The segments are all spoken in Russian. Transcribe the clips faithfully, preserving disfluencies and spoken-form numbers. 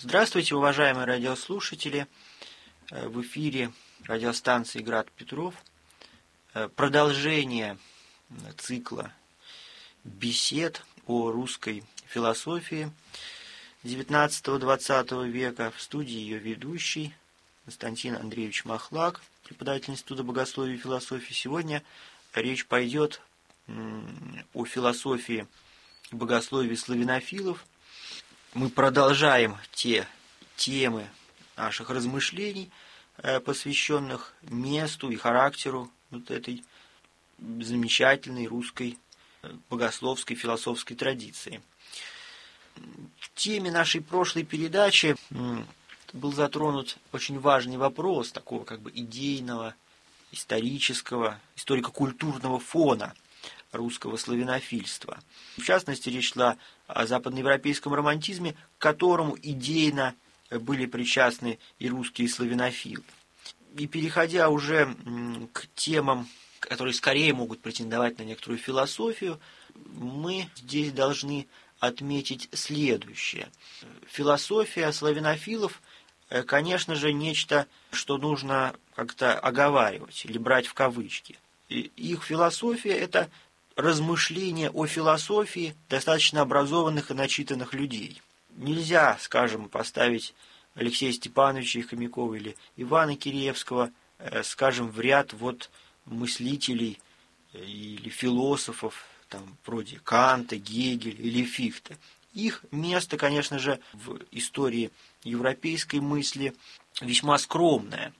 Здравствуйте, уважаемые радиослушатели! В эфире радиостанции «Град Петров». Продолжение цикла бесед о русской философии девятнадцатого-двадцатого века. В студии ее ведущий Константин Андреевич Махлак, преподаватель Института богословия и философии. Сегодня речь пойдет о философии и богословии славянофилов. Мы продолжаем те темы наших размышлений, посвященных месту и характеру вот этой замечательной русской богословской философской традиции. В теме нашей прошлой передачи был затронут очень важный вопрос такого как бы идейного, исторического, историко-культурного фона русского славянофильства. В частности, речь шла о западноевропейском романтизме, к которому идейно были причастны и русские славянофилы. И переходя уже к темам, которые скорее могут претендовать на некоторую философию, мы здесь должны отметить следующее. Философия славянофилов, конечно же, нечто, что нужно как-то оговаривать или брать в кавычки. И их философия – это размышления о философии достаточно образованных и начитанных людей. Нельзя, скажем, поставить Алексея Степановича Хомякова или Ивана Киреевского, скажем, в ряд вот мыслителей или философов, там, вроде Канта, Гегеля или Фихте. Их место, конечно же, в истории европейской мысли весьма скромное.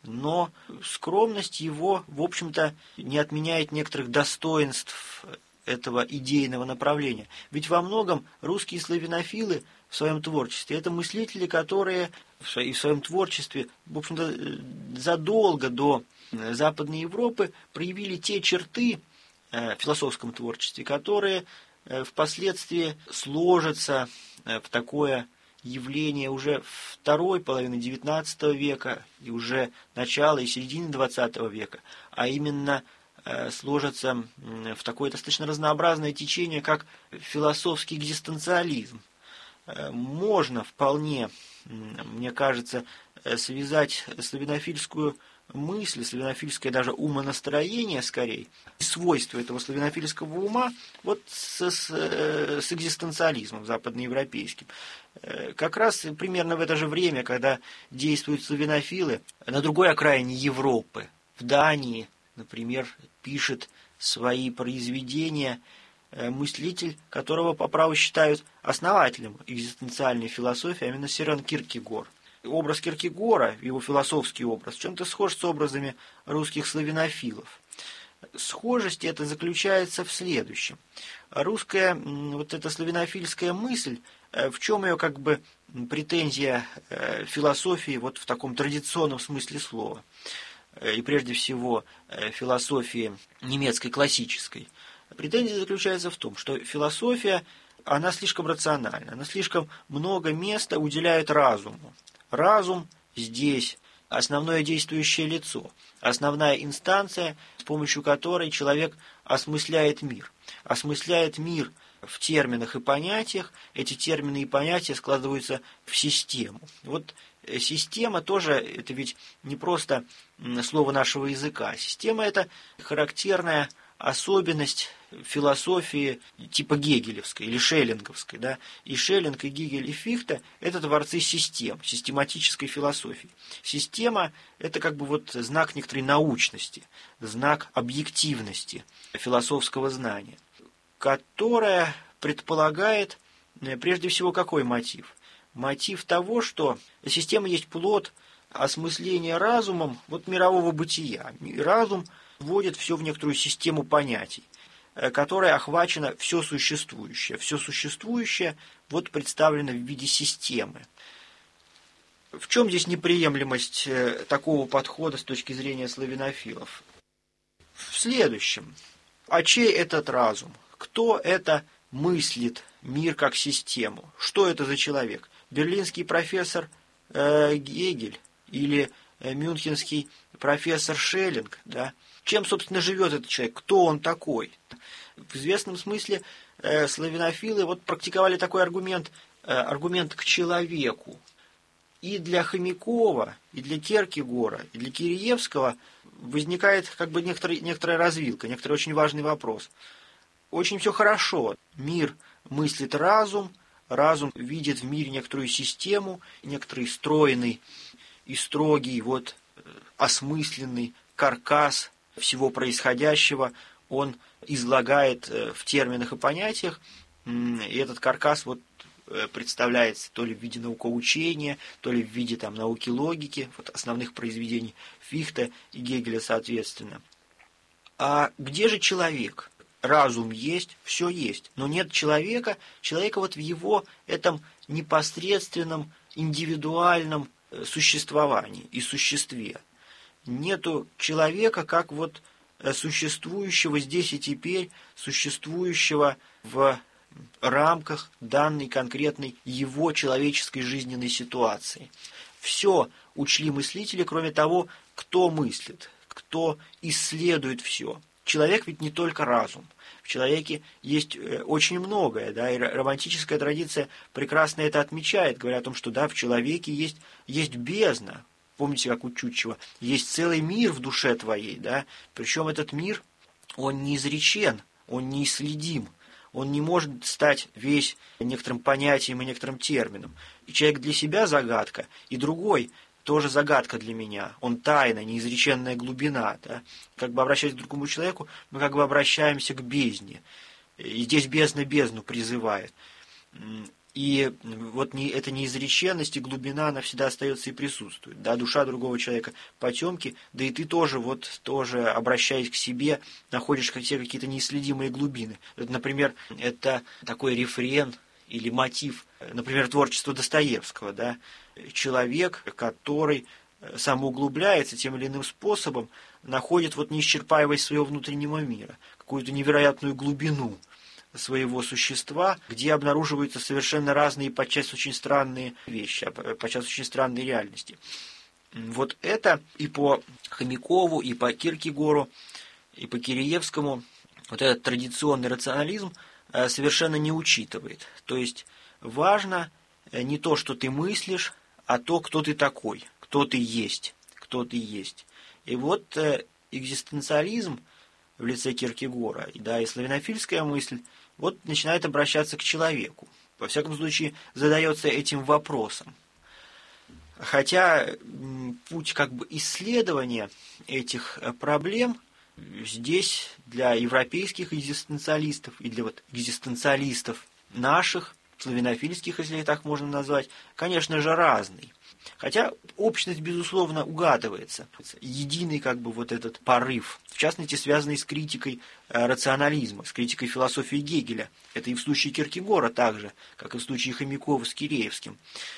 Но скромность его, в общем-то, не отменяет некоторых достоинств этого идейного направления. Ведь во многом русские славянофилы в своем творчестве – это мыслители, которые и в своем творчестве, в общем-то, задолго до Западной Европы проявили те черты в философском творчестве, которые впоследствии сложатся в такое явление уже второй половины девятнадцатого века и уже начала и середины двадцатого века, а именно э, сложатся в такое достаточно разнообразное течение, как философский экзистенциализм. Э, можно вполне, мне кажется, связать славянофильскую мысль, славянофильское даже умонастроение, скорее, свойства этого славянофильского ума вот с, с, с экзистенциализмом западноевропейским. Как раз примерно в это же время, когда действуют славянофилы, на другой окраине Европы, в Дании, например, пишет свои произведения мыслитель, которого по праву считают основателем экзистенциальной философии, а именно Сёрен Кierkegaard. Образ Киркегора, его философский образ, в чем-то схож с образами русских славянофилов. Схожесть эта заключается в следующем. Русская, вот эта славянофильская мысль, в чем ее как бы претензия философии вот в таком традиционном смысле слова, и прежде всего философии немецкой классической. Претензия заключается в том, что философия, она слишком рациональна, она слишком много места уделяет разуму. Разум здесь основное действующее лицо, основная инстанция, с помощью которой человек осмысляет мир. Осмысляет мир в терминах и понятиях, эти термины и понятия складываются в систему. Вот система тоже, это ведь не просто слово нашего языка. Система – это характерная особенность философии типа гегелевской или шеллинговской. Да? И Шеллинг, и Гегель, и Фихте – это творцы систем, систематической философии. Система – это как бы вот знак некоторой научности, знак объективности философского знания, которая предполагает прежде всего какой мотив? Мотив того, что система есть плод осмысления разумом вот мирового бытия. Разум вводит все в некоторую систему понятий, которая охвачена все существующее. Все существующее вот представлено в виде системы. В чем здесь неприемлемость такого подхода с точки зрения славянофилов? В следующем. А чей этот разум? Кто это мыслит мир как систему? Что это за человек? Берлинский профессор э, Гегель или э, мюнхенский профессор Шеллинг, да? Чем, собственно, живет этот человек? Кто он такой? В известном смысле э, славянофилы вот практиковали такой аргумент. аргумент к человеку. И для Хомякова, и для Кierkegaard, и для Киреевского возникает как бы некоторый, некоторая развилка, некоторый очень важный вопрос. Очень все хорошо. Мир мыслит разум, разум видит в мире некоторую систему, некоторый стройный и строгий, вот, осмысленный каркас всего происходящего он излагает в терминах и понятиях, и этот каркас вот представляется то ли в виде наукоучения, то ли в виде там, науки логики, вот основных произведений Фихте и Гегеля соответственно. А где же человек? Разум есть, все есть, но нет человека, человека вот в его этом непосредственном, индивидуальном существовании и существе. Нету человека как вот существующего здесь и теперь, существующего в рамках данной конкретной его человеческой жизненной ситуации. Все учли мыслители, кроме того, кто мыслит, кто исследует все. Человек ведь не только разум. В человеке есть очень многое, да, и романтическая традиция прекрасно это отмечает, говоря о том, что да, в человеке есть, есть бездна. Помните, как у Чутчева, есть целый мир в душе твоей, да, причем этот мир, он неизречен, он неисследим. Он не может стать весь некоторым понятием и некоторым термином. И человек для себя загадка, и другой тоже загадка для меня. Он тайна, неизреченная глубина. Да? Как бы обращаясь к другому человеку, мы как бы обращаемся к бездне. И здесь бездна бездну призывает. И вот не, эта неизреченность и глубина, она всегда остается и присутствует. Да? Душа другого человека потемки, да и ты тоже, вот, тоже обращаясь к себе, находишь все какие-то неисследимые глубины. Это, например, это такой рефрен или мотив, например, творчества Достоевского. Да? Человек, который самоуглубляется тем или иным способом, находит вот неисчерпаемость своего внутреннего мира, какую-то невероятную глубину своего существа, где обнаруживаются совершенно разные, подчас очень странные вещи, подчас очень странные реальности. Вот это и по Хомякову, и по Киркегору, и по Киреевскому вот этот традиционный рационализм совершенно не учитывает. То есть важно не то, что ты мыслишь, а то, кто ты такой, кто ты есть, кто ты есть. И вот экзистенциализм в лице Киркегора, да, и славянофильская мысль, вот начинает обращаться к человеку. Во всяком случае, задается этим вопросом. Хотя путь как бы исследования этих проблем здесь для европейских экзистенциалистов и для вот экзистенциалистов наших, славянофильских, если так можно назвать, конечно же, разный. Хотя общность, безусловно, угадывается. Единый как бы вот этот порыв, в частности, связанный с критикой рационализма, с критикой философии Гегеля. Это и в случае Киркегора так же, как и в случае Хомякова с Киреевским.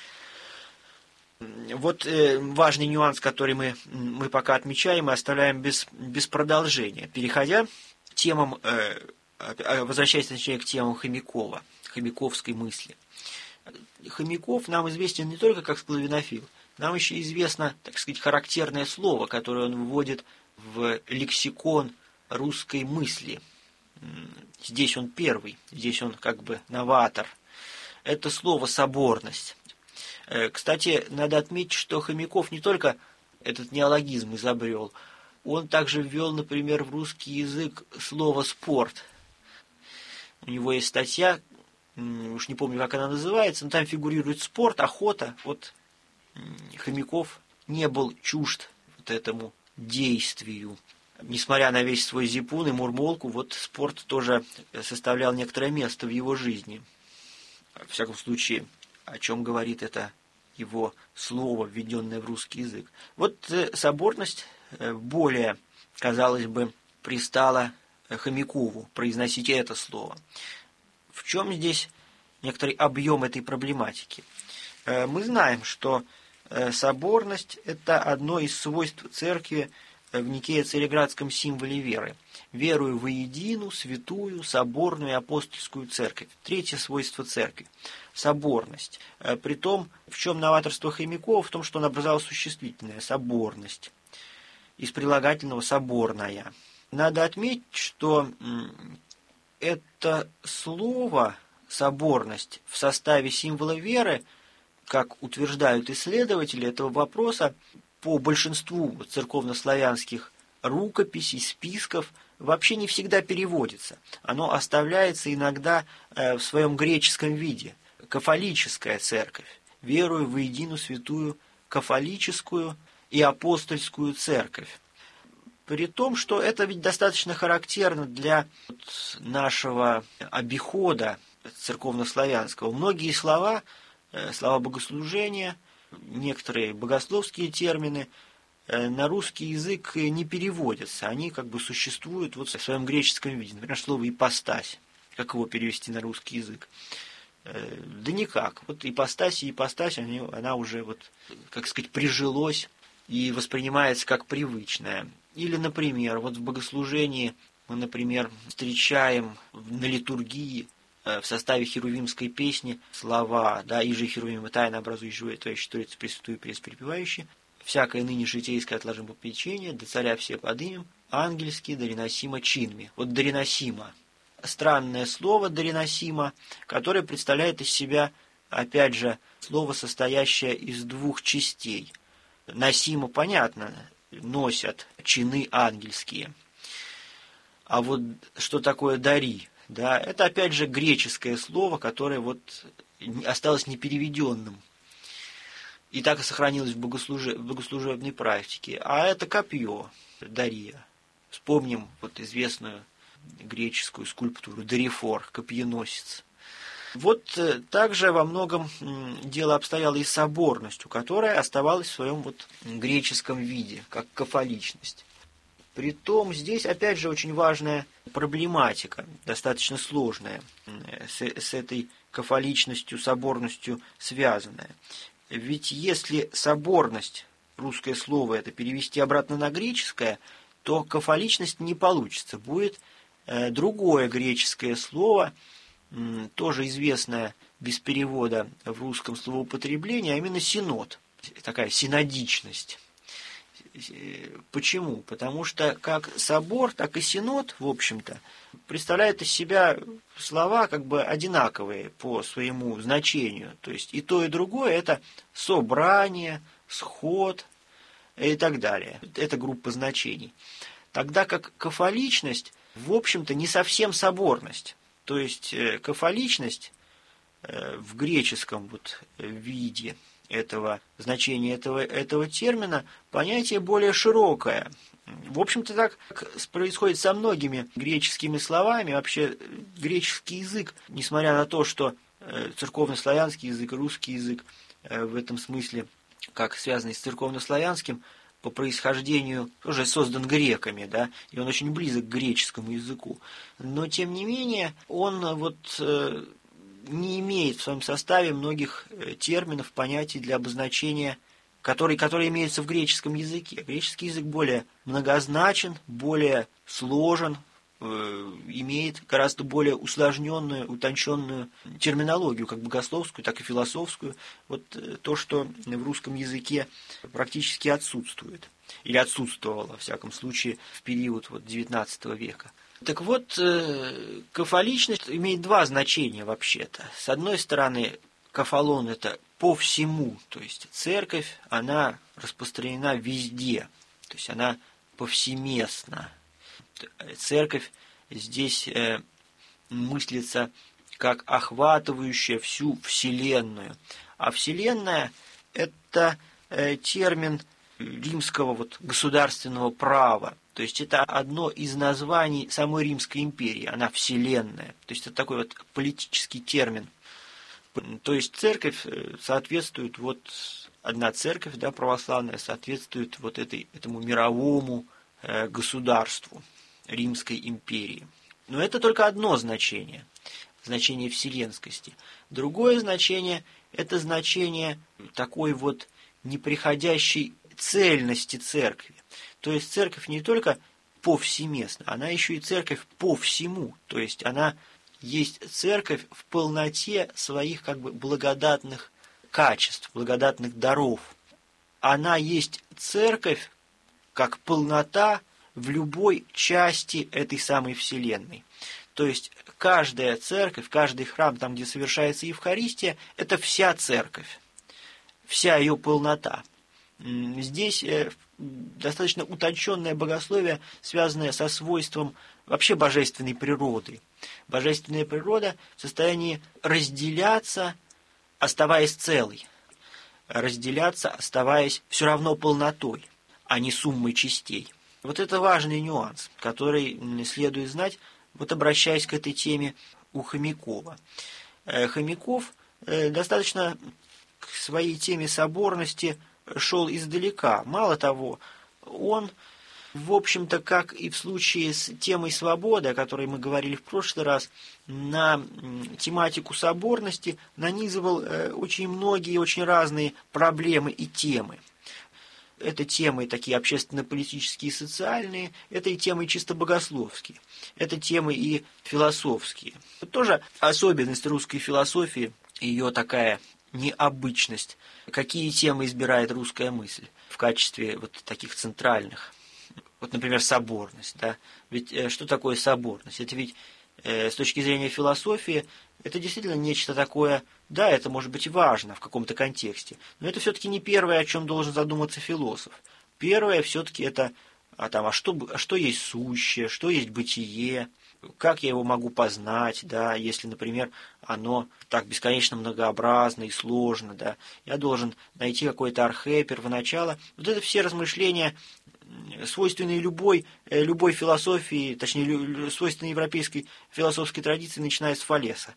Вот э, важный нюанс, который мы, мы пока отмечаем и оставляем без, без продолжения. Переходя к темам, э, возвращаясь точнее к темам Хомякова, хомяковской мысли. Хомяков нам известен не только как славянофил, нам еще известно, так сказать, характерное слово, которое он вводит в лексикон русской мысли. Здесь он первый, здесь он как бы новатор. Это слово «соборность». Кстати, надо отметить, что Хомяков не только этот неологизм изобрел, он также ввел, например, в русский язык слово «спорт». У него есть статья, уж не помню, как она называется, но там фигурирует спорт, охота. Вот Хомяков не был чужд вот этому действию. Несмотря на весь свой зипун и мурмолку, вот спорт тоже составлял некоторое место в его жизни. Во всяком случае, о чем говорит это его слово, введенное в русский язык. Вот соборность более, казалось бы, пристала Хомякову произносить это слово. В чем здесь некоторый объем этой проблематики? Мы знаем, что соборность – это одно из свойств церкви в Никея-Цареградском символе веры. Верую воедину, святую, соборную и апостольскую церковь. Третье свойство церкви – соборность. Притом, в чем новаторство Хомякова? В том, что он образовал существительное – соборность. Из прилагательного «соборная». Надо отметить, что это слово соборность в составе символа веры, как утверждают исследователи этого вопроса, по большинству церковнославянских рукописей, списков, вообще не всегда переводится. Оно оставляется иногда в своем греческом виде. Кафолическая церковь, верую в единую святую кафолическую и апостольскую церковь. При том, что это ведь достаточно характерно для нашего обихода церковнославянского. Многие слова, слова богослужения, некоторые богословские термины на русский язык не переводятся. Они как бы существуют вот в своем греческом виде. Например, слово «ипостась». Как его перевести на русский язык? Да никак. Вот ипостась и ипостась, она уже, вот, как сказать, прижилось и воспринимается как привычная. Или, например, вот в богослужении мы, например, встречаем на литургии в составе херувимской песни слова, да, «Иже херувим и тайно образует живое творящее Троица Пресвятую и преспрепевающее, всякое ныне житейское отложим попечение, до царя все подымем, ангельские дореносимо чинми». Вот дореносимо. Странное слово «дореносимо», которое представляет из себя, опять же, слово, состоящее из двух частей. Носимо, понятно, носят чины ангельские. А вот что такое «дари»? Да, это, опять же, греческое слово, которое вот осталось непереведенным. И так и сохранилось в, богослужеб... в богослужебной практике. А это копье, дария. Вспомним вот известную греческую скульптуру Дорифор, копьеносец. Вот также во многом дело обстояло и с соборностью, которая оставалась в своем вот греческом виде, как кафоличность. Притом здесь, опять же, очень важная проблематика, достаточно сложная, с, с этой кафоличностью, соборностью связанная. Ведь если соборность, русское слово это, перевести обратно на греческое, то кафоличность не получится. Будет э, другое греческое слово, э, тоже известное без перевода в русском словоупотреблении, а именно синод. Такая синодичность. Почему? Потому что как собор, так и синод, в общем-то, представляют из себя слова как бы одинаковые по своему значению. То есть и то, и другое – это собрание, сход и так далее. Это группа значений. Тогда как кафоличность, в общем-то, не совсем соборность. То есть кафоличность в греческом вот виде этого значения этого, этого термина понятие более широкое. В общем-то, так происходит со многими греческими словами. Вообще, греческий язык, несмотря на то, что церковнославянский язык, русский язык в этом смысле, как связанный с церковнославянским, по происхождению тоже создан греками, да, и он очень близок к греческому языку. Но, тем не менее, он вот не имеет в своем составе многих терминов, понятий для обозначения, которые, которые имеются в греческом языке. Греческий язык более многозначен, более сложен, э, имеет гораздо более усложненную, утонченную терминологию, как богословскую, так и философскую. Вот то, что в русском языке практически отсутствует, или отсутствовало, во всяком случае, в период вот девятнадцатого века. Так вот, кафоличность имеет два значения вообще-то. С одной стороны, кафолон – это по всему, то есть церковь, она распространена везде, то есть она повсеместна. Церковь здесь мыслится как охватывающая всю Вселенную. А Вселенная – это термин римского вот государственного права. То есть это одно из названий самой Римской империи, она вселенная. То есть это такой вот политический термин. То есть церковь соответствует, вот одна церковь, да, православная, соответствует вот этой, этому мировому э, государству Римской империи. Но это только одно значение, значение вселенскости. Другое значение – это значение такой вот неприходящей цельности церкви. То есть церковь не только повсеместна, она еще и церковь по всему. То есть она есть церковь в полноте своих как бы благодатных качеств, благодатных даров. Она есть церковь как полнота в любой части этой самой Вселенной. То есть каждая церковь, каждый храм, там, где совершается Евхаристия, это вся церковь, вся ее полнота. Здесь достаточно утонченное богословие, связанное со свойством вообще божественной природы. Божественная природа в состоянии разделяться, оставаясь целой, разделяться, оставаясь все равно полнотой, а не суммой частей. Вот это важный нюанс, который следует знать, вот обращаясь к этой теме у Хомякова. Хомяков достаточно к своей теме соборности шел издалека. Мало того, он, в общем-то, как и в случае с темой свободы, о которой мы говорили в прошлый раз, на тематику соборности нанизывал очень многие, очень разные проблемы и темы. Это темы такие общественно-политические и социальные, это и темы чисто богословские, это темы и философские. Это тоже особенность русской философии, ее такая необычность. Какие темы избирает русская мысль в качестве вот таких центральных? Вот, например, соборность. Да? Ведь что такое соборность? Это ведь э, с точки зрения философии это действительно нечто такое, да, это может быть важно в каком-то контексте, но это все-таки не первое, о чем должен задуматься философ. Первое все-таки это, а, там, а, что, а что есть сущее, что есть бытие, как я его могу познать, да, если, например, оно так бесконечно многообразно и сложно, да, я должен найти какой-то архе, первоначало. Вот это все размышления, свойственные любой, любой философии, точнее, свойственные европейской философской традиции, начиная с Фалеса.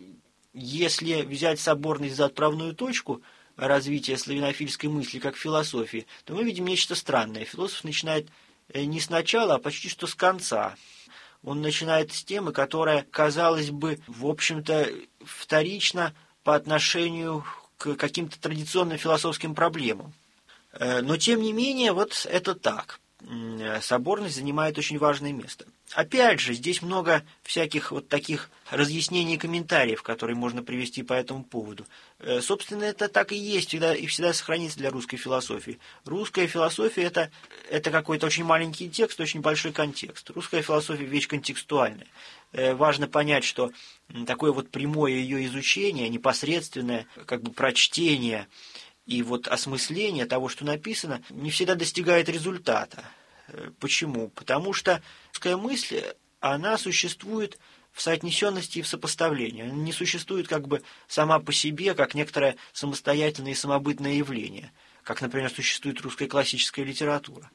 Если взять соборность за отправную точку развития славянофильской мысли как философии, то мы видим нечто странное. Философ начинает не сначала, а почти что с конца. Он начинает с темы, которая, казалось бы, в общем-то, вторична по отношению к каким-то традиционным философским проблемам. Но, тем не менее, вот это так. Соборность занимает очень важное место. Опять же, здесь много всяких вот таких разъяснений и комментариев, которые можно привести по этому поводу. Собственно, это так и есть, всегда, и всегда сохранится для русской философии. Русская философия это, – это какой-то очень маленький текст, очень большой контекст. Русская философия – вещь контекстуальная. Важно понять, что такое вот прямое ее изучение, непосредственное как бы прочтение и вот осмысление того, что написано, не всегда достигает результата. Почему? Потому что русская мысль, она существует в соотнесенности и в сопоставлении. Она не существует как бы сама по себе, как некоторое самостоятельное и самобытное явление, как, например, существует русская классическая литература.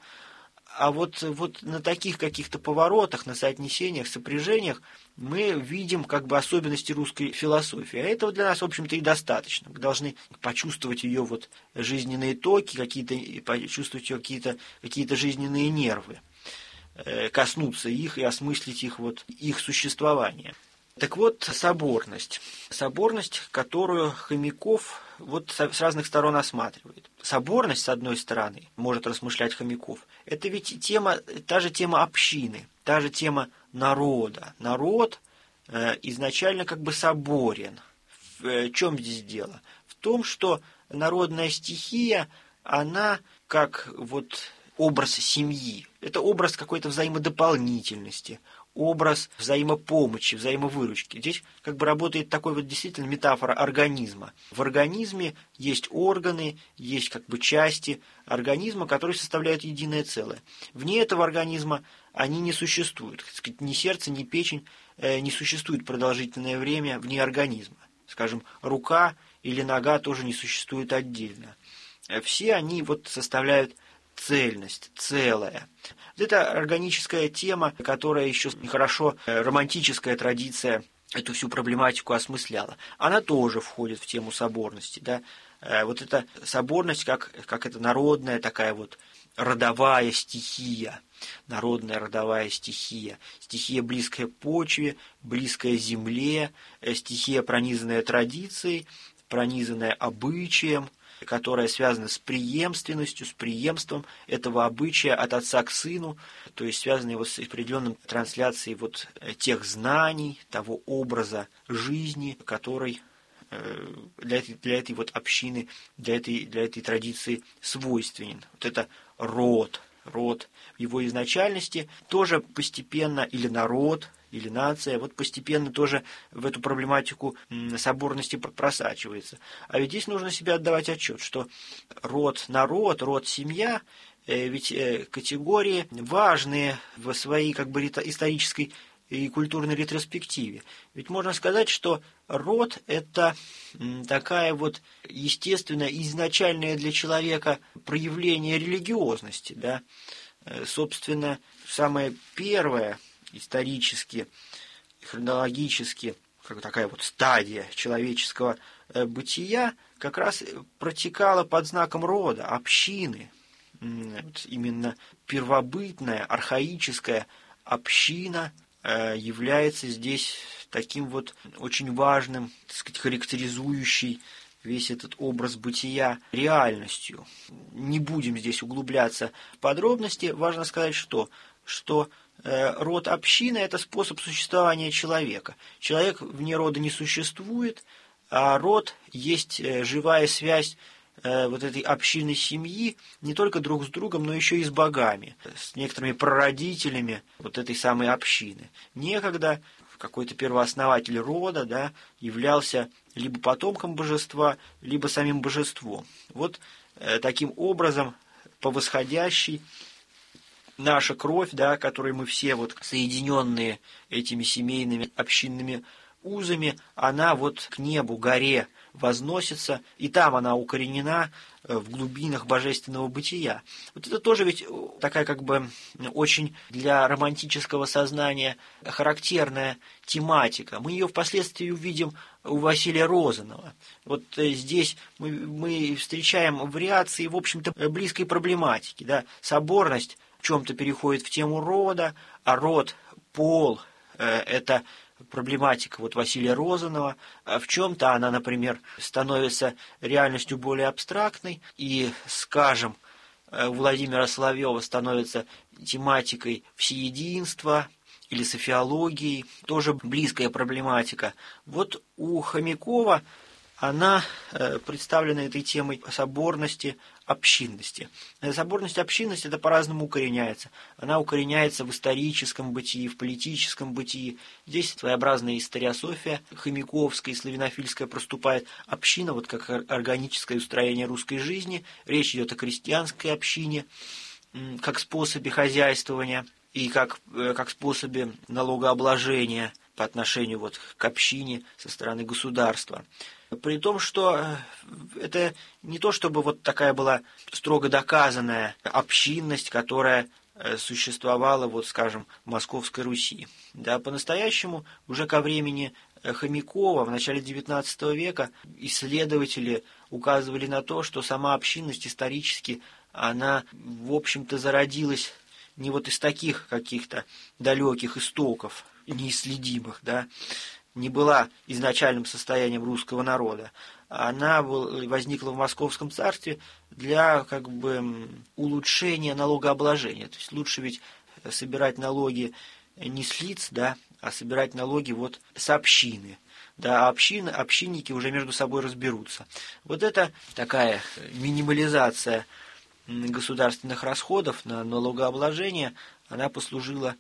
А вот, вот на таких каких-то поворотах, на соотнесениях, сопряжениях мы видим как бы особенности русской философии. А этого для нас, в общем-то, и достаточно. Мы должны почувствовать ее вот жизненные токи, какие-то, почувствовать ее какие-то, какие-то жизненные нервы, коснуться их и осмыслить их, вот, их существование. Так вот, соборность. Соборность, которую Хомяков вот с разных сторон осматривает. Соборность, с одной стороны, может размышлять Хомяков, это ведь тема, та же тема общины, та же тема народа. Народ э, изначально как бы соборен. В э, чем здесь дело? В том, что народная стихия, она как вот образ семьи. Это образ какой-то взаимодополнительности, образ взаимопомощи, взаимовыручки. Здесь как бы работает такой вот действительно метафора организма. В организме есть органы, есть как бы части организма, которые составляют единое целое. Вне этого организма они не существуют. Так сказать, ни сердце, ни печень э, не существует продолжительное время вне организма. Скажем, рука или нога тоже не существуют отдельно. Все они вот составляют цельность, целое. Это органическая тема, которая еще хорошо романтическая традиция эту всю проблематику осмысляла. Она тоже входит в тему соборности. Да? Вот эта соборность, как, как это народная такая вот родовая стихия, народная родовая стихия, стихия близкая почве, близкая земле, стихия, пронизанная традицией, пронизанная обычаем, которая связана с преемственностью, с преемством этого обычая от отца к сыну, то есть связанная вот с определенной трансляцией вот тех знаний, того образа жизни, который для этой, для этой вот общины, для этой, для этой традиции свойственен. Вот это род, род в его изначальности тоже постепенно, или народ, или нация, вот постепенно тоже в эту проблематику соборности просачивается. А ведь здесь нужно себе отдавать отчет, что род, народ, род, семья, ведь категории важные в своей как бы исторической и культурной ретроспективе. Ведь можно сказать, что род – это такая вот естественная, изначальная для человека проявление религиозности. Да? Собственно, самое первое исторически, хронологически, как такая вот стадия человеческого бытия, как раз протекала под знаком рода, общины. Вот именно первобытная, архаическая община является здесь таким вот очень важным, так сказать, характеризующий весь этот образ бытия реальностью. Не будем здесь углубляться в подробности. Важно сказать, что, что э, род общины – это способ существования человека. Человек вне рода не существует, а род есть э, живая связь э, вот этой общины семьи не только друг с другом, но еще и с богами, с некоторыми прародителями вот этой самой общины. Некогда какой-то первооснователь рода, да, являлся либо потомком божества, либо самим божеством. Вот э, таким образом, по восходящей, наша кровь, да, которой мы все вот соединенные этими семейными общинными узами, она вот к небу, горе возносится, и там она укоренена в глубинах божественного бытия. Вот это тоже ведь такая как бы очень для романтического сознания характерная тематика. Мы ее впоследствии увидим у Василия Розанова. Вот здесь мы, мы встречаем вариации, в общем-то, близкой проблематики. Да? Соборность в чем-то переходит в тему рода, а род, пол э, – это проблематика вот Василия Розанова. В чем-то она, например, становится реальностью более абстрактной, и, скажем, у Владимира Соловьева становится тематикой всеединства или софиологии, тоже близкая проблематика. Вот у Хомякова она представлена этой темой соборности, общинности. Соборность, общинность – это по-разному укореняется. Она укореняется в историческом бытии, в политическом бытии. Здесь своеобразная историософия хомяковская и славянофильская проступает. Община, вот как органическое устроение русской жизни. Речь идет о крестьянской общине, как способе хозяйствования и как, как способе налогообложения по отношению вот к общине со стороны государства. При том, что это не то, чтобы вот такая была строго доказанная общинность, которая существовала, вот, скажем, в Московской Руси. Да, по-настоящему, уже ко времени Хомякова, в начале девятнадцатого века, исследователи указывали на то, что сама общинность исторически, она, в общем-то, зародилась не вот из таких каких-то далеких истоков, неисследимых, да, не была изначальным состоянием русского народа. Она возникла в Московском царстве для как бы улучшения налогообложения. То есть лучше ведь собирать налоги не с лиц, да, а собирать налоги вот с общины. Да, а общины, общинники уже между собой разберутся. Вот это такая минимализация государственных расходов на налогообложение, она послужила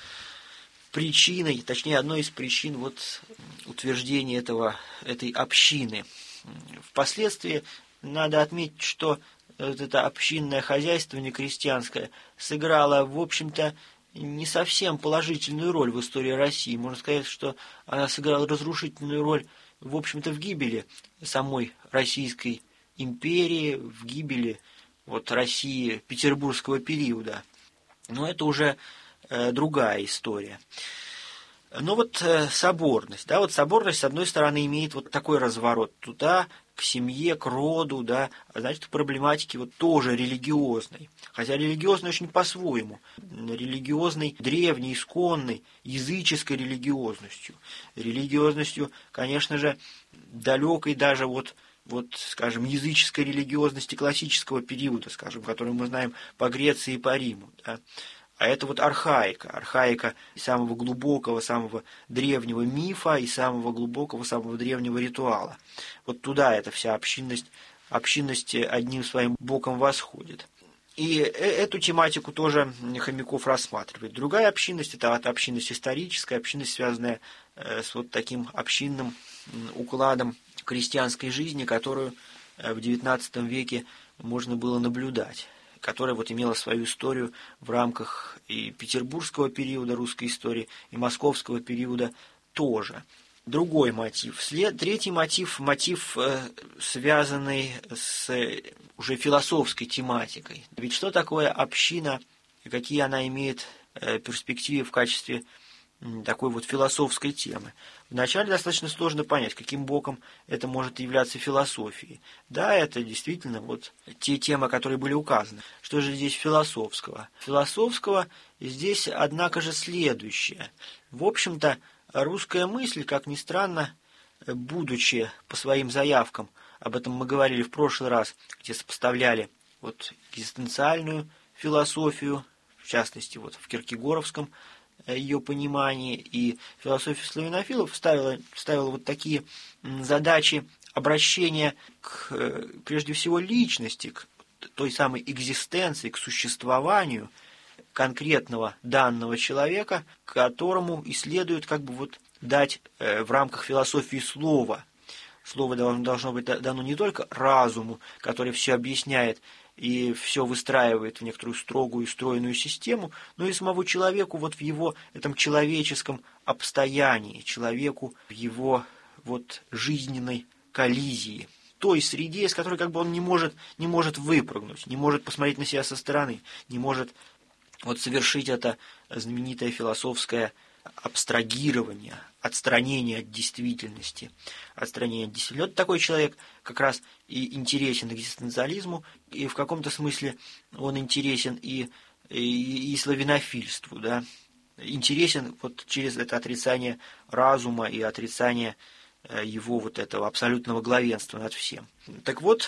причиной, точнее, одной из причин вот утверждения этого, этой общины. Впоследствии надо отметить, что вот это общинное хозяйство некрестьянское сыграло, в общем-то, не совсем положительную роль в истории России. Можно сказать, что она сыграла разрушительную роль, в общем-то, в гибели самой Российской империи, в гибели вот России петербургского периода. Но это уже другая история. Но вот э, соборность, да, вот соборность, с одной стороны, имеет вот такой разворот туда, к семье, к роду, да, а значит, к проблематике вот тоже религиозной. Хотя религиозной очень по-своему. Религиозной, древней, исконной, языческой религиозностью. Религиозностью, конечно же, далекой даже вот, вот, скажем, языческой религиозности классического периода, скажем, которую мы знаем по Греции и по Риму, да. А это вот архаика, архаика самого глубокого, самого древнего мифа и самого глубокого, самого древнего ритуала. Вот туда эта вся общинность, общинность одним своим боком восходит. И эту тематику тоже Хомяков рассматривает. Другая общинность – это общинность историческая, общинность, связанная с вот таким общинным укладом крестьянской жизни, которую в девятнадцатом веке можно было наблюдать, которая вот имела свою историю в рамках и петербургского периода русской истории, и московского периода тоже. Другой мотив. След, третий мотив – мотив, связанный с уже философской тематикой. Ведь что такое община, и какие она имеет перспективы в качестве такой вот философской темы? Вначале достаточно сложно понять, каким боком это может являться философией. Да, это действительно вот те темы, которые были указаны. Что же здесь философского? Философского здесь, однако же, следующее. В общем-то, русская мысль, как ни странно, будучи по своим заявкам, об этом мы говорили в прошлый раз, где сопоставляли вот экзистенциальную философию, в частности, вот в киркегоровском ее понимании, и философия славянофилов ставила, ставила вот такие задачи обращения к, прежде всего, личности, к той самой экзистенции, к существованию конкретного данного человека, которому и следует как бы вот дать в рамках философии слова. Слово должно быть дано не только разуму, который все объясняет и все выстраивает в некоторую строгую и стройную систему, но и самому человеку вот в его этом человеческом обстоянии, человеку в его вот жизненной коллизии, той среде, из которой как бы он не может, не может выпрыгнуть, не может посмотреть на себя со стороны, не может вот совершить это знаменитое философское абстрагирование, отстранение от действительности. Отстранение от действительности. Вот такой человек как раз и интересен экзистенциализму, и в каком-то смысле он интересен и, и, и славянофильству, да? Интересен вот через это отрицание разума и отрицание его вот этого абсолютного главенства над всем. Так вот,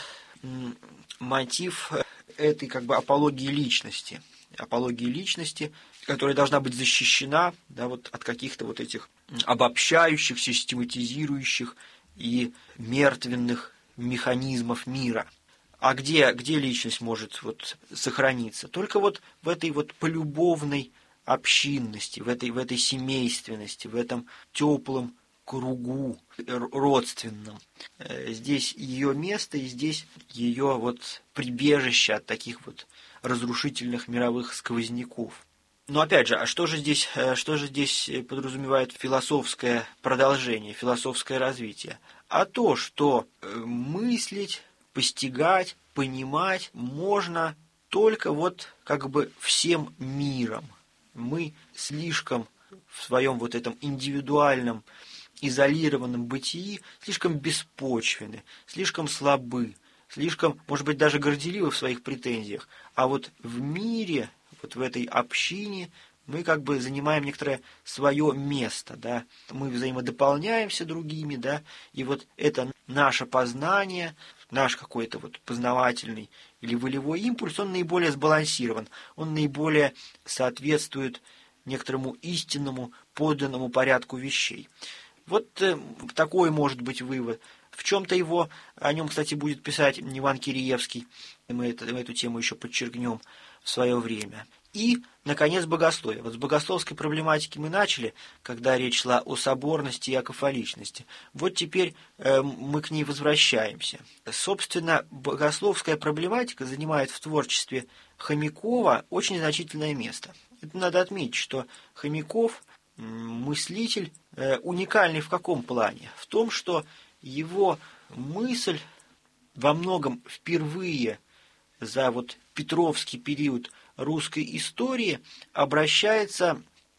мотив этой как бы апологии личности, апологии личности, которая должна быть защищена, да, вот от каких-то вот этих обобщающих, систематизирующих и мертвенных механизмов мира. А где, где личность может вот сохраниться? Только вот в этой вот полюбовной общинности, в этой, в этой семейственности, в этом теплом кругу родственном. Здесь ее место и здесь ее вот прибежище от таких вот разрушительных мировых сквозняков. Но опять же, а что же здесь, что же здесь подразумевает философское продолжение, философское развитие? А то, что мыслить, постигать, понимать можно только вот как бы всем миром. Мы слишком в своем вот этом индивидуальном, изолированном бытии слишком беспочвены, слишком слабы, слишком, может быть, даже горделивы в своих претензиях. А вот в мире, вот в этой общине мы как бы занимаем некоторое свое место, да, мы взаимодополняемся другими, да, и вот это наше познание, наш какой-то вот познавательный или волевой импульс, он наиболее сбалансирован, он наиболее соответствует некоторому истинному, подлинному порядку вещей. Вот э, такой может быть вывод. В чем-то его, о нем, кстати, будет писать Иван Киреевский, мы, это, мы эту тему еще подчеркнем в свое время. И, наконец, богословие. Вот с богословской проблематики мы начали, когда речь шла о соборности и о кафоличности. Вот теперь э, мы к ней возвращаемся. Собственно, богословская проблематика занимает в творчестве Хомякова очень значительное место. Это надо отметить, что Хомяков, мыслитель, э, уникальный в каком плане? В том, что его мысль во многом впервые за вот Петровский период русской истории обращается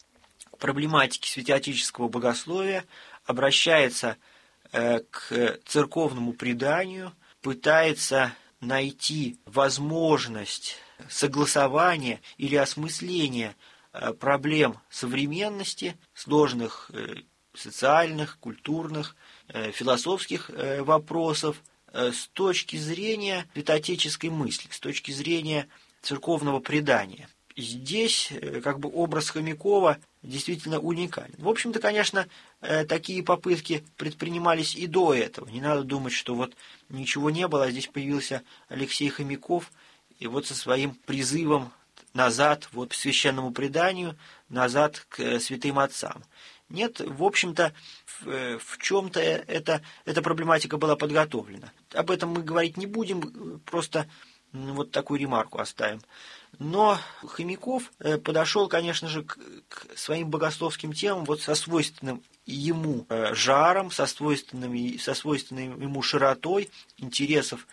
к проблематике святоотеческого богословия, обращается э, к церковному преданию, пытается найти возможность согласования или осмысления э, проблем современности, сложных э, социальных, культурных, э, философских э, вопросов э, с точки зрения святоотеческой мысли, с точки зрения церковного предания. Здесь э, как бы образ Хомякова действительно уникален. В общем-то, конечно, э, такие попытки предпринимались и до этого. Не надо думать, что вот ничего не было, а здесь появился Алексей Хомяков, и вот со своим призывом назад вот к священному преданию, назад к святым отцам. Нет, в общем-то, в, в чем-то это, эта проблематика была подготовлена. Об этом мы говорить не будем, просто вот такую ремарку оставим. Но Хомяков подошел, конечно же, к, к своим богословским темам вот со свойственным ему жаром, со свойственным, со свойственной ему широтой интересов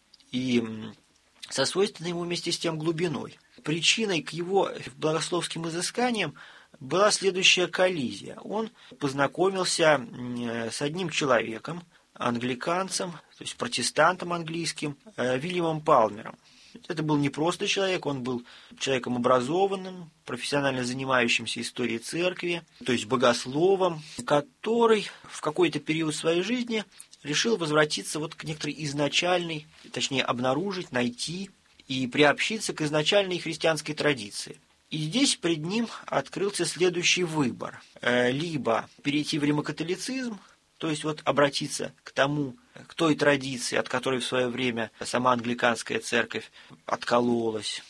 и со свойственной ему вместе с тем глубиной. Причиной к его богословским изысканиям была следующая коллизия. Он познакомился с одним человеком, англиканцем, то есть протестантом английским, Вильямом Палмером. Это был не просто человек, он был человеком образованным, профессионально занимающимся историей церкви, то есть богословом, который в какой-то период своей жизни решил возвратиться вот к некоторой изначальной, точнее обнаружить, найти и приобщиться к изначальной христианской традиции. И здесь пред ним открылся следующий выбор. Либо перейти в римокатолицизм, то есть вот обратиться к тому, к той традиции, от которой в свое время сама англиканская церковь откололась,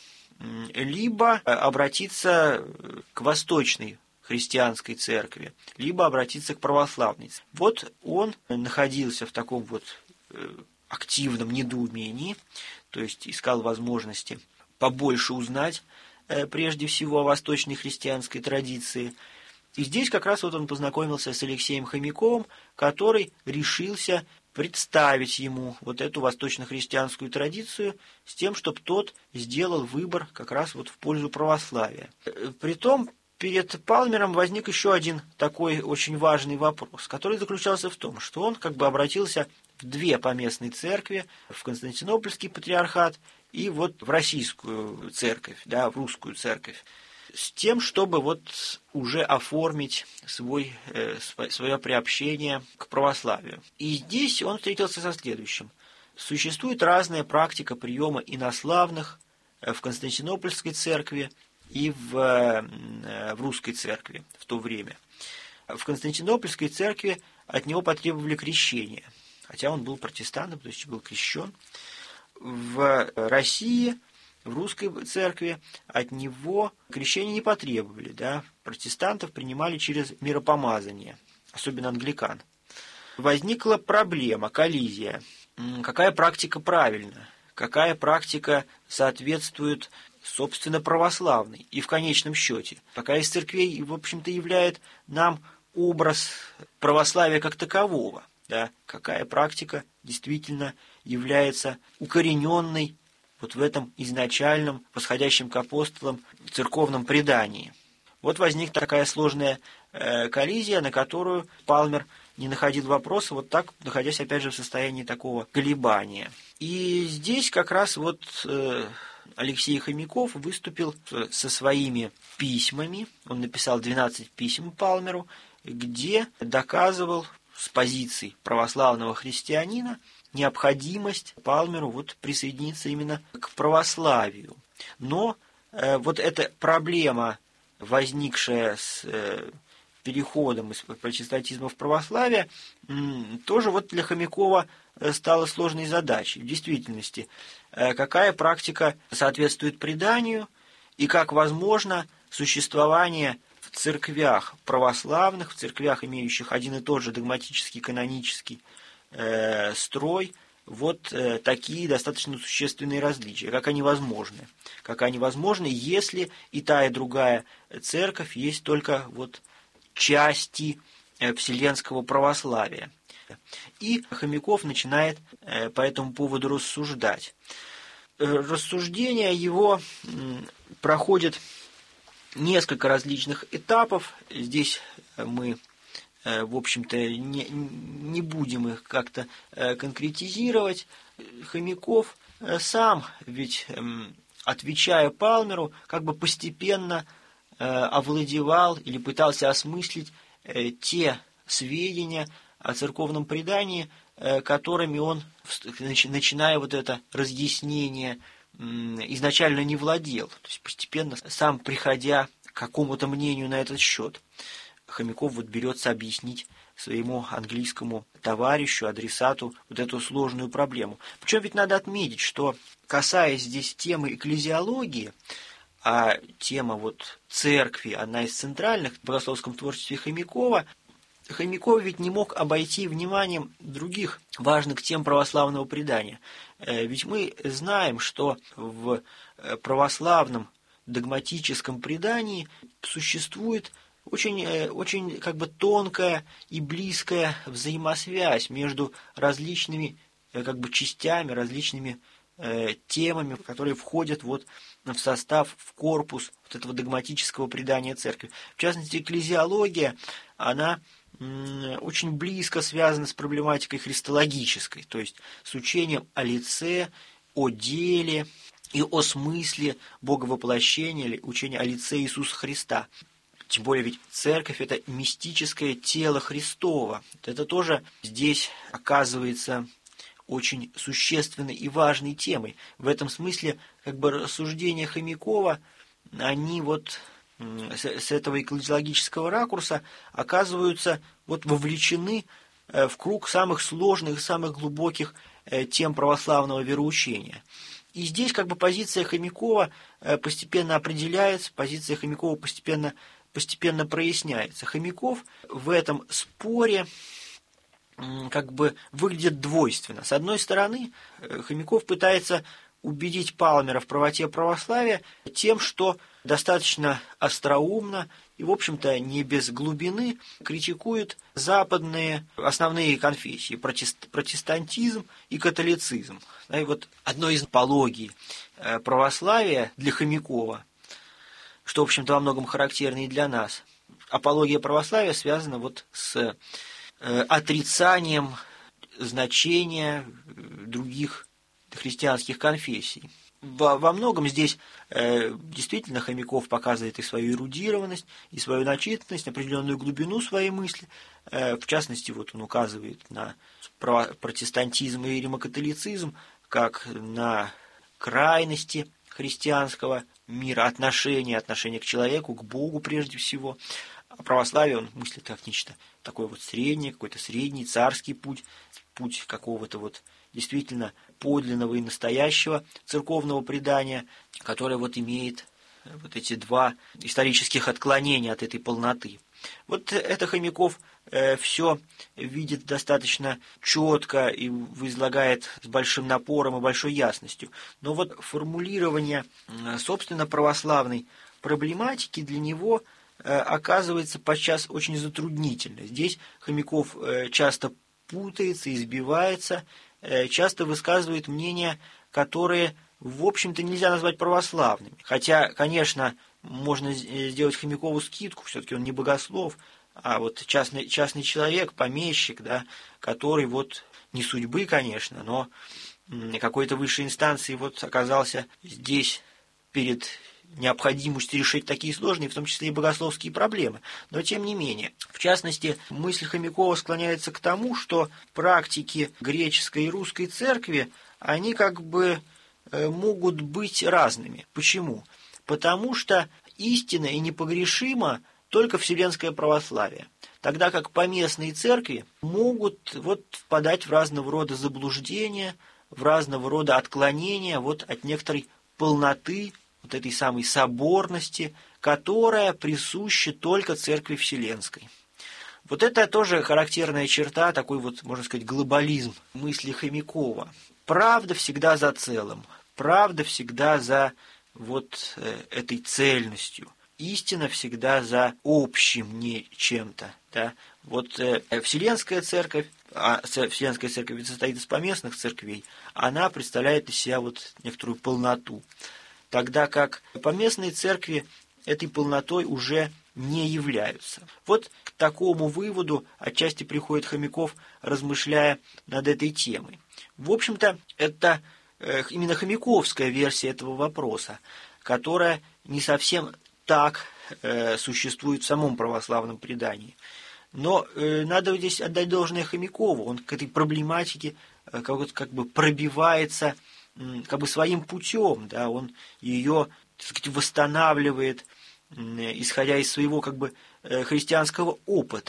либо обратиться к восточной христианской церкви, либо обратиться к православной. Вот он находился в таком вот активном недоумении, то есть искал возможности побольше узнать прежде всего о восточной христианской традиции. И здесь как раз вот он познакомился с Алексеем Хомяковым, который решился представить ему вот эту восточно-христианскую традицию с тем, чтобы тот сделал выбор как раз вот в пользу православия. Притом перед Палмером возник еще один такой очень важный вопрос, который заключался в том, что он как бы обратился в две поместные церкви, в Константинопольский патриархат и вот в российскую церковь, да, в русскую церковь, с тем, чтобы вот уже оформить свой, э, свое приобщение к православию. И здесь он встретился со следующим. Существует разная практика приема инославных в Константинопольской церкви и в, э, в русской церкви в то время. В Константинопольской церкви от него потребовали крещения, хотя он был протестантом, то есть был крещен. В России, в русской церкви от него крещения не потребовали, да? Протестантов принимали через миропомазание, особенно англикан. Возникла проблема, коллизия. Какая практика правильна? Какая практика соответствует, собственно, православной? И в конечном счете, какая из церквей, в общем-то, являет нам образ православия как такового? Да? Какая практика действительно является укорененной вот в этом изначальном, восходящем к апостолам, церковном предании. Вот возникла такая сложная э, коллизия, на которую Палмер не находил вопроса, вот так, находясь опять же в состоянии такого колебания. И здесь как раз вот э, Алексей Хомяков выступил со своими письмами, он написал двенадцать писем Палмеру, где доказывал с позиции православного христианина необходимость Палмеру вот присоединиться именно к православию. Но э, вот эта проблема, возникшая с э, переходом из протестантизма в православие, м, тоже вот для Хомякова стала сложной задачей. В действительности, э, какая практика соответствует преданию и как возможно существование в церквях православных, в церквях, имеющих один и тот же догматический, канонический э, строй, вот э, такие достаточно существенные различия. Как они возможны? Как они возможны, если и та, и другая церковь есть только вот части э, вселенского православия. И Хомяков начинает э, по этому поводу рассуждать. Э, рассуждения его э, проходят несколько различных этапов. Здесь мы, в общем-то, не, не будем их как-то конкретизировать. Хомяков сам, ведь, отвечая Палмеру, как бы постепенно овладевал или пытался осмыслить те сведения о церковном предании, которыми он, начиная вот это разъяснение, изначально не владел, то есть постепенно сам приходя к какому-то мнению на этот счет, Хомяков вот берется объяснить своему английскому товарищу, адресату вот эту сложную проблему. Причем ведь надо отметить, что, касаясь здесь темы экклезиологии, а тема вот церкви, одна из центральных в богословском творчестве Хомякова, Хомяков ведь не мог обойти вниманием других важных тем православного предания. Ведь мы знаем, что в православном догматическом предании существует очень, очень как бы тонкая и близкая взаимосвязь между различными как бы частями, различными э, темами, которые входят вот в состав, в корпус вот этого догматического предания церкви. В частности, экклезиология, она м, очень близко связана с проблематикой христологической, то есть с учением о лице, о деле и о смысле боговоплощения, или учения о лице Иисуса Христа. Тем более ведь церковь – это мистическое тело Христово. Это тоже здесь оказывается очень существенной и важной темой. В этом смысле как бы рассуждения Хомякова, они вот с, с этого экклезиологического ракурса оказываются вот вовлечены в круг самых сложных, самых глубоких тем православного вероучения. И здесь как бы позиция Хомякова постепенно определяется, позиция Хомякова постепенно постепенно проясняется. Хомяков в этом споре как бы выглядит двойственно. С одной стороны, Хомяков пытается убедить Палмера в правоте православия тем, что достаточно остроумно и, в общем-то, не без глубины критикует западные основные конфессии – протестантизм и католицизм. И вот одной из апологий православия для Хомякова, что, в общем-то, во многом характерно и для нас. Апология православия связана вот с э, отрицанием значения других христианских конфессий. Во, во многом здесь э, действительно Хомяков показывает и свою эрудированность, и свою начитанность, определенную глубину своей мысли. Э, в частности, вот он указывает на протестантизм и римокатолицизм как на крайности христианского мира, отношения, отношения к человеку, к Богу прежде всего. А православие он мыслит как нечто такое вот среднее, какой-то средний царский путь, путь какого-то вот действительно подлинного и настоящего церковного предания, которое вот имеет вот эти два исторических отклонения от этой полноты. Вот это Хомяков э, все видит достаточно четко и излагает с большим напором и большой ясностью. Но вот формулирование, э, собственно, православной проблематики для него э, оказывается подчас очень затруднительно. Здесь Хомяков э, часто путается, избивается, э, часто высказывает мнения, которые, в общем-то, нельзя назвать православными. Хотя, конечно, можно сделать Хомякову скидку, все-таки он не богослов, а вот частный, частный человек, помещик, да, который вот не судьбы, конечно, но какой-то высшей инстанции вот оказался здесь перед необходимостью решить такие сложные, в том числе и богословские проблемы. Но тем не менее, в частности, мысль Хомякова склоняется к тому, что практики греческой и русской церкви, они как бы могут быть разными. Почему? Потому что истинно и непогрешимо только вселенское православие, тогда как поместные церкви могут вот впадать в разного рода заблуждения, в разного рода отклонения вот от некоторой полноты, вот этой самой соборности, которая присуща только церкви вселенской. Вот это тоже характерная черта, такой вот, можно сказать, глобализм мысли Хомякова. Правда всегда за целым, правда всегда за вот э, этой цельностью. Истина всегда за общим не чем-то. Да? Вот э, Вселенская церковь, а Вселенская церковь ведь состоит из поместных церквей, она представляет из себя вот некоторую полноту. Тогда как поместные церкви этой полнотой уже не являются. Вот к такому выводу отчасти приходит Хомяков, размышляя над этой темой. В общем-то, это именно хомяковская версия этого вопроса, которая не совсем так э, существует в самом православном предании. Но э, надо здесь отдать должное Хомякову. Он к этой проблематике э, как, как бы пробивается э, как бы своим путем. Да? Он ее, так сказать, восстанавливает, э, исходя из своего как бы, э, христианского опыта.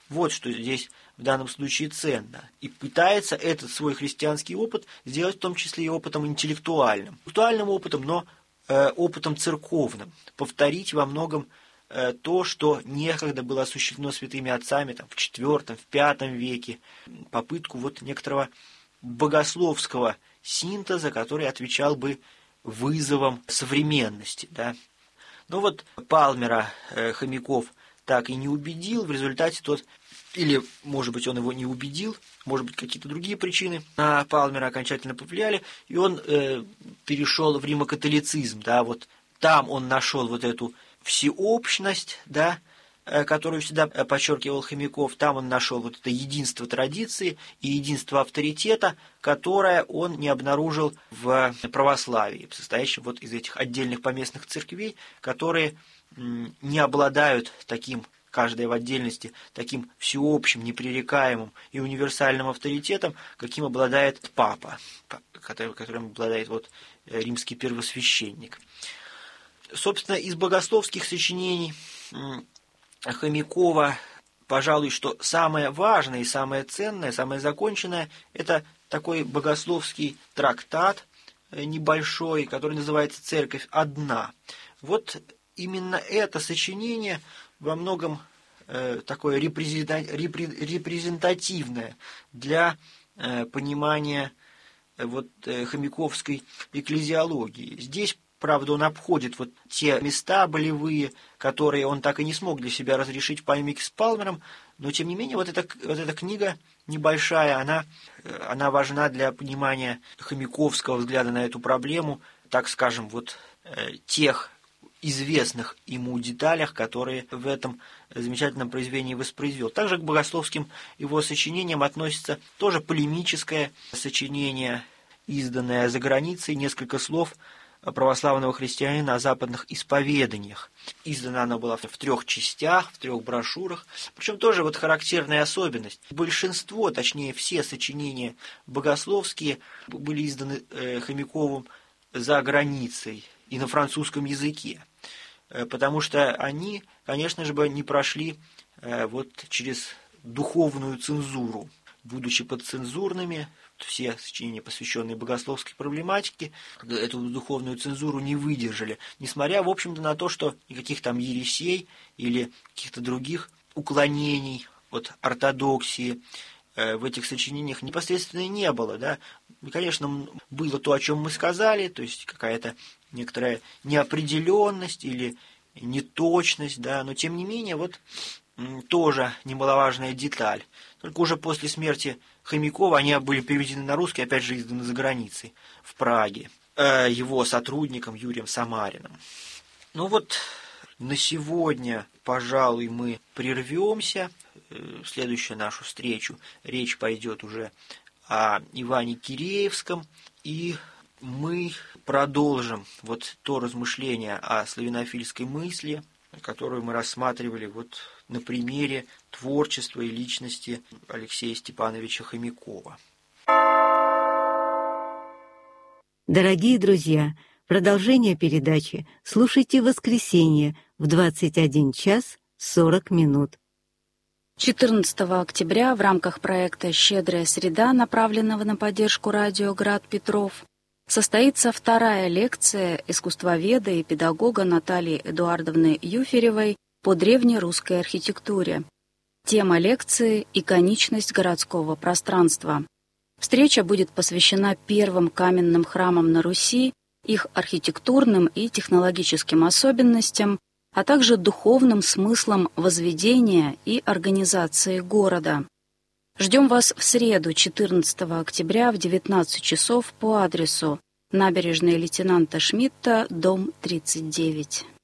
Вот что здесь в данном случае ценно. И пытается этот свой христианский опыт сделать в том числе и опытом интеллектуальным. Интеллектуальным опытом, но э, опытом церковным. Повторить во многом э, то, что некогда было осуществлено святыми отцами там, в четвёртом, в пятом веке. Попытку вот некоторого богословского синтеза, который отвечал бы вызовам современности. Да? Но вот Палмера э, Хомяков так и не убедил, в результате тот, или, может быть, он его не убедил, может быть, какие-то другие причины на Палмера окончательно повлияли, и он э, перешел в римокатолицизм, да, вот там он нашел вот эту всеобщность, да, э, которую всегда подчеркивал Хомяков, там он нашел вот это единство традиции и единство авторитета, которое он не обнаружил в православии, состоящем вот из этих отдельных поместных церквей, которые не обладают таким, каждая в отдельности, таким всеобщим, непререкаемым и универсальным авторитетом, каким обладает папа, которым обладает вот римский первосвященник. Собственно, из богословских сочинений Хомякова, пожалуй, что самое важное и самое ценное, самое законченное, это такой богословский трактат небольшой, который называется «Церковь одна». Вот именно это сочинение во многом э, такое репрезентативное для э, понимания э, вот, э, хомяковской экклезиологии. Здесь, правда, он обходит вот те места болевые, которые он так и не смог для себя разрешить в полемике с Палмером, но, тем не менее, вот эта, вот эта книга небольшая, она, она важна для понимания хомяковского взгляда на эту проблему, так скажем, вот э, тех известных ему деталях, которые в этом замечательном произведении воспроизвел. Также к богословским его сочинениям относится тоже полемическое сочинение, изданное за границей, несколько слов православного христианина о западных исповеданиях. Издана она была в трех частях, в трех брошюрах. Причем тоже вот характерная особенность. Большинство, точнее все сочинения богословские были изданы э, Хомяковым за границей и на французском языке. Потому что они, конечно же, бы не прошли э, вот через духовную цензуру. Будучи подцензурными, все сочинения, посвященные богословской проблематике, эту духовную цензуру не выдержали, несмотря, в общем-то, на то, что никаких там ересей или каких-то других уклонений от ортодоксии э, в этих сочинениях непосредственно не было. Да? И, конечно, было то, о чем мы сказали, то есть какая-то некоторая неопределенность или неточность, да, но тем не менее, вот тоже немаловажная деталь. Только уже после смерти Хомякова они были переведены на русский, опять же, изданы за границей, в Праге, его сотрудником Юрием Самариным. Ну вот, на сегодня, пожалуй, мы прервемся. В следующую нашу встречу речь пойдет уже о Иване Киреевском, и мы продолжим вот то размышление о славянофильской мысли, которую мы рассматривали вот на примере творчества и личности Алексея Степановича Хомякова. Дорогие друзья, продолжение передачи слушайте в воскресенье в двадцать один час сорок минут. четырнадцатого октября в рамках проекта «Щедрая среда», направленного на поддержку радио «Град Петров», состоится вторая лекция искусствоведа и педагога Натальи Эдуардовны Юферевой по древнерусской архитектуре. Тема лекции «Иконичность городского пространства». Встреча будет посвящена первым каменным храмам на Руси, их архитектурным и технологическим особенностям, а также духовным смыслам возведения и организации города. Ждем вас в среду, четырнадцатого октября в девятнадцать часов по адресу: набережная лейтенанта Шмидта, дом тридцать девять.